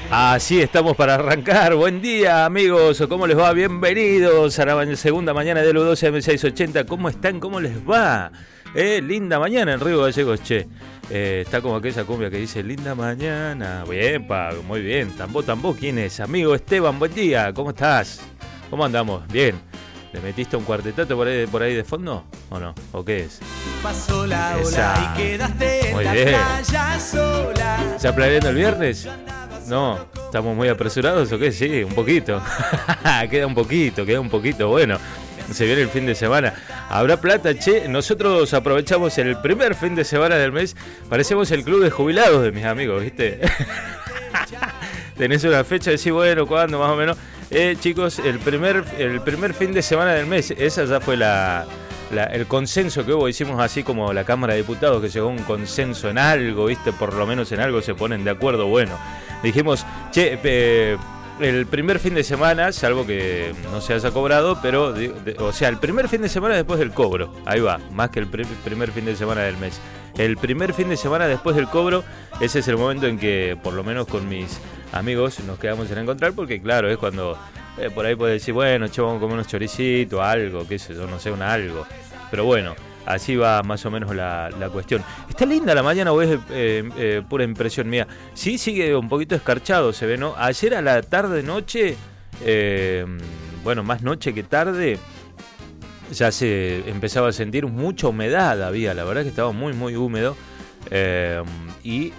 Así estamos para arrancar. Buen día, amigos. ¿Cómo les va? Bienvenidos a la segunda mañana de U12 M680. ¿Cómo están? ¿Cómo les va? Linda mañana en Río Gallegos, che. Está como aquella cumbia que dice linda mañana. Bien, muy bien. Tambó, ¿quién es? Amigo Esteban, buen día. ¿Cómo estás? ¿Cómo andamos? Bien. ¿Le metiste un cuartetato por ahí de fondo? ¿O no? ¿O qué es? Pasó la ola y quedaste muy en la bien. playa sola. ¿Ya planeando el viernes? No, ¿estamos muy apresurados o qué? Sí, un poquito. queda un poquito. Bueno, se viene el fin de semana. ¿Habrá plata, che? Nosotros aprovechamos el primer fin de semana del mes. Parecemos el club de jubilados de mis amigos, ¿viste? Tenés una fecha, decís, bueno, ¿cuándo? Más o menos. Chicos, el primer fin de semana del mes. Esa ya fue el consenso que hubo. Hicimos así como la Cámara de Diputados, que llegó a un consenso en algo, ¿viste? Por lo menos en algo se ponen de acuerdo. Bueno, dijimos, che, el primer fin de semana, salvo que no se haya cobrado, pero, o sea, el primer fin de semana después del cobro, ahí va, más que el primer fin de semana del mes. El primer fin de semana después del cobro, ese es el momento en que, por lo menos con mis amigos, nos quedamos en encontrar, porque claro, es cuando por ahí puedes decir, bueno, che, vamos a comer unos choricitos, algo, qué sé yo, no sé, algo. Pero bueno, así va más o menos la cuestión. ¿Está linda la mañana o es pura impresión mía? Sí, sigue un poquito escarchado, se ve, ¿no? Ayer a la tarde-noche, bueno, más noche que tarde, ya se empezaba a sentir mucha humedad había. La verdad que estaba muy, muy húmedo. Y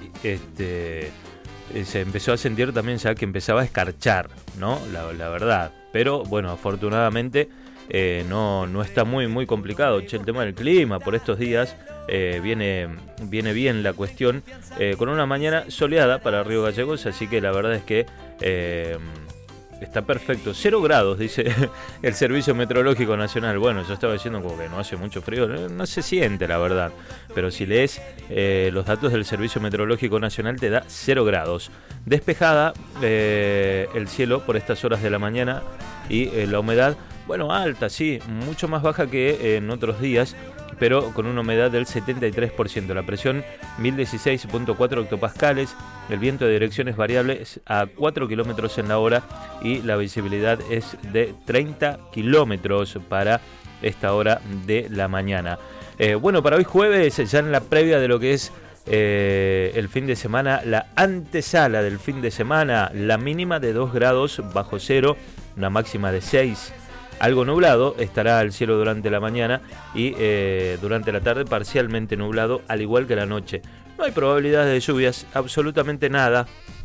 se empezó a sentir también ya que empezaba a escarchar, ¿no? La verdad. Pero bueno, afortunadamente no está muy, muy complicado. Che, el tema del clima por estos días viene bien la cuestión. Con una mañana soleada para Río Gallegos, así que la verdad es que está perfecto. 0 grados, dice el Servicio Meteorológico Nacional. Bueno, yo estaba diciendo como que no hace mucho frío. No se siente, la verdad. Pero si lees los datos del Servicio Meteorológico Nacional, te da 0 grados. Despejada el cielo por estas horas de la mañana. Y la humedad, bueno, alta, sí, mucho más baja que en otros días, pero con una humedad del 73%. La presión 1016.4 hectopascales, el viento de direcciones variables a 4 kilómetros en la hora y la visibilidad es de 30 kilómetros para esta hora de la mañana. Bueno, para hoy jueves, ya en la previa de lo que es el fin de semana, la antesala del fin de semana, la mínima de 2 grados bajo cero, una máxima de 6. Algo nublado estará el cielo durante la mañana y durante la tarde parcialmente nublado, al igual que la noche. No hay probabilidades de lluvias, absolutamente nada,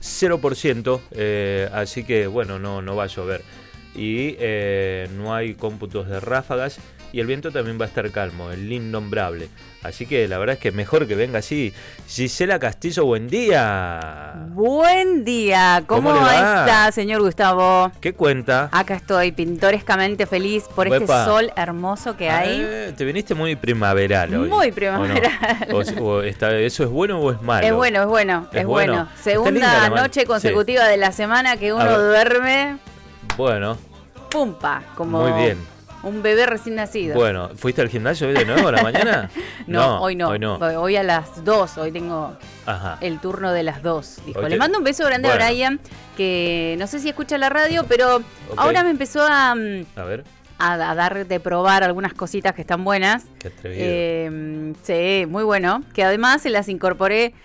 0%, así que bueno, no va a llover. Y no hay cómputos de ráfagas y el viento también va a estar calmo, el innombrable. Así que la verdad es que mejor que venga así. Gisela Castillo, buen día. Buen día, ¿cómo está, señor Gustavo? ¿Qué cuenta? Acá estoy pintorescamente feliz por este sol hermoso que hay. Te viniste muy primaveral hoy. Muy primaveral. ¿O ¿eso es bueno o es malo? Es bueno. Segunda noche consecutiva de la semana que uno duerme. Bueno. Pumpa, como muy bien. Un bebé recién nacido. Bueno, ¿fuiste al gimnasio hoy de nuevo a la mañana? No, hoy no. Hoy a las 2, hoy tengo el turno de las 2. Dijo. Le mando un beso grande a Brian, que no sé si escucha la radio, pero ahora me empezó a dar de probar algunas cositas que están buenas. Qué atrevido. Sí, muy bueno. Que además se las incorporé